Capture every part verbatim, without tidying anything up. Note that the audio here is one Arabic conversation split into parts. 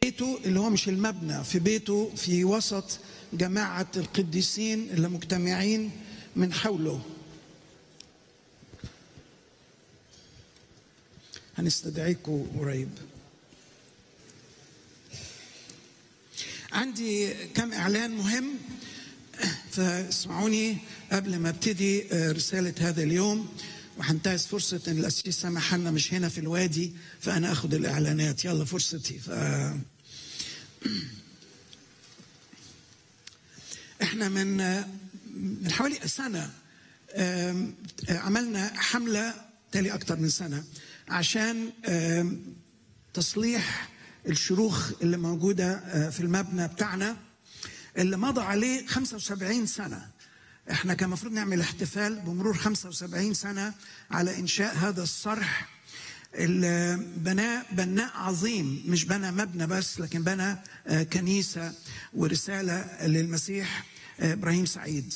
بيته اللي هو مش المبنى، في بيته في وسط جماعة القديسين اللي مجتمعين من حوله. هنستدعيكم قريب. عندي كم إعلان مهم فاسمعوني قبل ما ابتدي رسالة هذا اليوم، وهنتهز فرصة ان القسيس سامح حنا مش هنا في الوادي فانا اخد الاعلانات. يلا فرصتي. ف... احنا من من حوالي سنة عملنا حملة تالي اكتر من سنة عشان تصليح الشروخ اللي موجودة في المبنى بتاعنا اللي مضى عليه خمسة وسبعين سنة. احنا كان المفروض نعمل احتفال بمرور خمسة وسبعين سنة على انشاء هذا الصرح اللي بناه بناء عظيم، مش بنى مبنى بس لكن بنى كنيسة ورسالة للمسيح ابراهيم سعيد.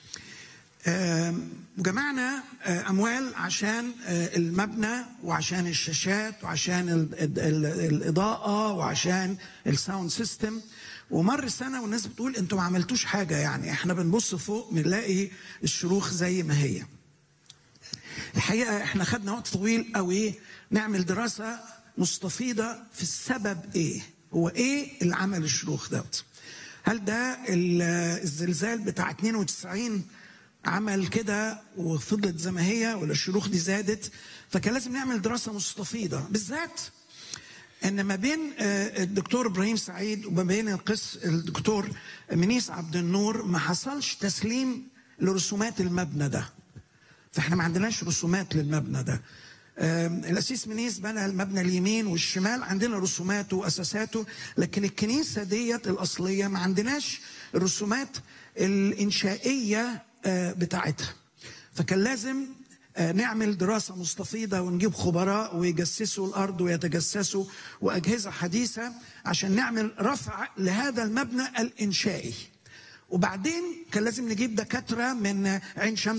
وجمعنا اموال عشان المبنى وعشان الشاشات وعشان الاضاءة وعشان الساوند سيستم. ومر سنة والناس بتقول انتوا ما عملتوش حاجة، يعني احنا بنبص فوق بنلاقي الشروخ زي ما هي. الحقيقة احنا خدنا وقت طويل قوي نعمل دراسة مستفيضة في السبب ايه، هو ايه اللي عمل الشروخ دوت. هل ده الزلزال بتاع اتنين وتسعين عمل كده وفضلت زي ما هي، ولا الشروخ دي زادت؟ فكان لازم نعمل دراسة مستفيضة، بالذات ان ما بين الدكتور ابراهيم سعيد وما بين القس الدكتور منيس عبد النور ما حصلش تسليم لرسومات المبنى ده، فاحنا ما عندناش رسومات للمبنى ده. القسيس منيس بنى المبنى اليمين والشمال، عندنا رسوماته واساساته، لكن الكنيسه ديت الاصليه ما عندناش الرسومات الانشائيه بتاعتها. فكان لازم نعمل دراسة مستفيضة ونجيب خبراء ويجسسوا الأرض ويتجسسوا وأجهزة حديثة عشان نعمل رفع لهذا المبنى الإنشائي. وبعدين كان لازم نجيب دكاترة من عين شمس